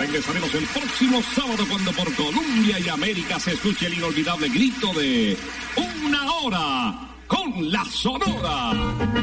regresaremos el próximo sábado cuando por Colombia y América se escuche el inolvidable grito de 1 hora con la Sonora.